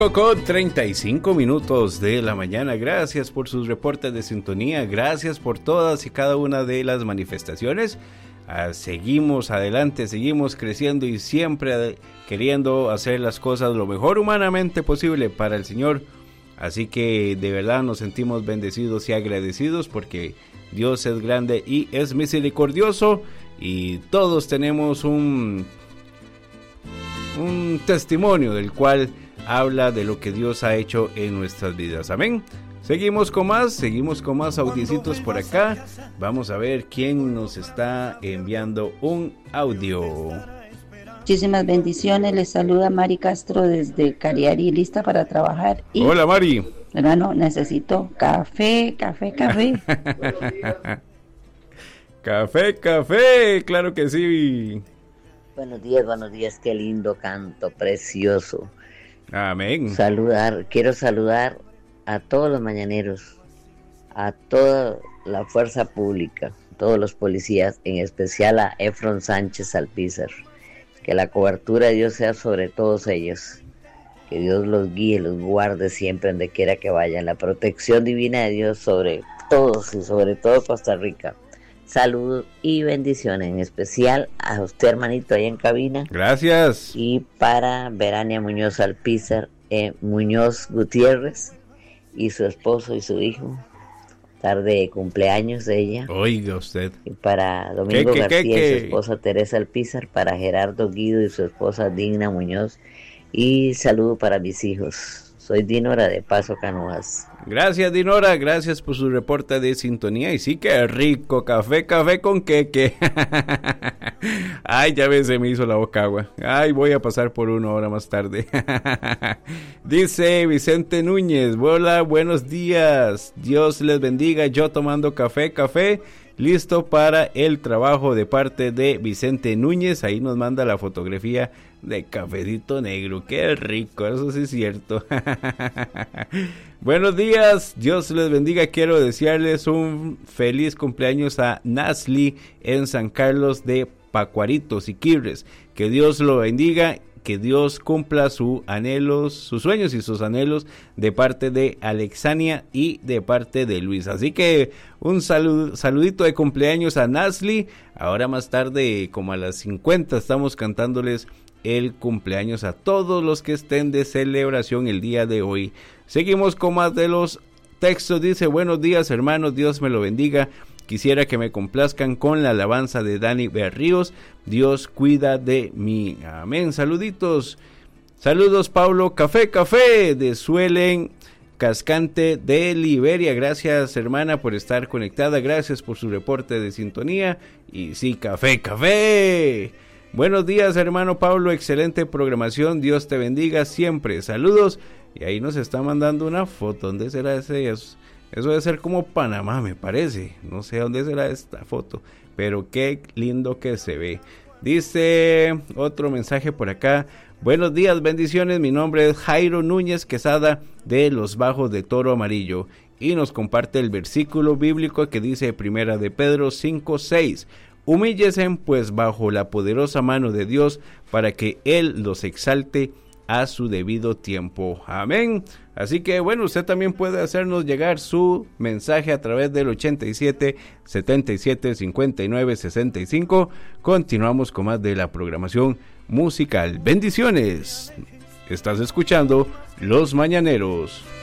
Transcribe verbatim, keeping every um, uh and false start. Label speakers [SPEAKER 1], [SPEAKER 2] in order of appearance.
[SPEAKER 1] Con treinta y cinco minutos de la mañana, gracias por sus reportes de sintonía, gracias por todas y cada una de las manifestaciones. Ah, seguimos adelante, seguimos creciendo y siempre queriendo hacer las cosas lo mejor humanamente posible para el Señor. Así que de verdad nos sentimos bendecidos y agradecidos porque Dios es grande y es misericordioso y todos tenemos un, un testimonio del cual habla de lo que Dios ha hecho en nuestras vidas. Amén. Seguimos con más, seguimos con más audiecitos por acá. Vamos a ver quién nos está enviando un audio.
[SPEAKER 2] Muchísimas bendiciones, les saluda Mari Castro desde Cariari, lista para trabajar. Y,
[SPEAKER 1] hola Mari.
[SPEAKER 2] Hermano, necesito café, café, café.
[SPEAKER 1] Café, café, claro que sí.
[SPEAKER 3] Buenos días, buenos días, qué lindo canto, precioso.
[SPEAKER 1] Amén.
[SPEAKER 3] Saludar, quiero saludar a todos los mañaneros, a toda la fuerza pública, todos los policías, en especial a Efron Sánchez Alpizar. Que la cobertura de Dios sea sobre todos ellos. Que Dios los guíe, los guarde siempre donde quiera que vayan. La protección divina de Dios sobre todos y sobre todo Costa Rica. Saludos y bendiciones, en especial a usted, hermanito, ahí en cabina.
[SPEAKER 1] Gracias.
[SPEAKER 3] Y para Verania Muñoz Alpizar, eh, Muñoz Gutiérrez y su esposo y su hijo. Tarde de cumpleaños de ella.
[SPEAKER 1] Oiga usted.
[SPEAKER 3] Y para Domingo
[SPEAKER 1] ¿Qué, qué,
[SPEAKER 3] García
[SPEAKER 1] qué,
[SPEAKER 3] y
[SPEAKER 1] qué?
[SPEAKER 3] su esposa Teresa Alpizar, para Gerardo Guido y su esposa Digna Muñoz. Y saludo para mis hijos. Soy Dinora de Paso Canoas.
[SPEAKER 1] Gracias Dinora, gracias por su reporte de sintonía. Y sí que rico, café, café con queque. Ay, ya ves, se me hizo la boca agua. Ay, voy a pasar por una hora más tarde. Dice Vicente Núñez, hola, buenos días. Dios les bendiga, yo tomando café, café. Listo para el trabajo de parte de Vicente Núñez. Ahí nos manda la fotografía de cafecito negro. Qué rico, eso sí es cierto. Buenos días, Dios les bendiga. Quiero desearles un feliz cumpleaños a Nasli en San Carlos de Pacuaritos y Quibres. Que Dios lo bendiga. Que Dios cumpla sus anhelos, sus sueños y sus anhelos de parte de Alexania y de parte de Luis. Así que un salud, saludito de cumpleaños a Nasli. Ahora más tarde, como a las cincuenta, estamos cantándoles el cumpleaños a todos los que estén de celebración el día de hoy. Seguimos con más de los textos. Dice, buenos días hermanos, Dios me lo bendiga. Quisiera que me complazcan con la alabanza de Dani Berríos. Dios cuida de mí. Amén. Saluditos. Saludos, Pablo. Café, café. De Suelen Cascante de Liberia. Gracias, hermana, por estar conectada. Gracias por su reporte de sintonía. Y sí, café, café. Buenos días, hermano Pablo. Excelente programación. Dios te bendiga siempre. Saludos. Y ahí nos está mandando una foto. ¿Dónde será ese? Eso, eso debe ser como Panamá, me parece. No sé dónde será esta foto. Pero qué lindo que se ve. Dice otro mensaje por acá. Buenos días, bendiciones. Mi nombre es Jairo Núñez Quesada de Los Bajos de Toro Amarillo. Y nos comparte el versículo bíblico que dice Primera de Pedro cinco seis. Humíllese pues bajo la poderosa mano de Dios para que Él los exalte a su debido tiempo. Amén. Así que bueno, usted también puede hacernos llegar su mensaje a través del ochenta y siete, setenta y siete, cincuenta y nueve, sesenta y cinco. Continuamos con más de la programación musical. Bendiciones. Estás escuchando Los Mañaneros.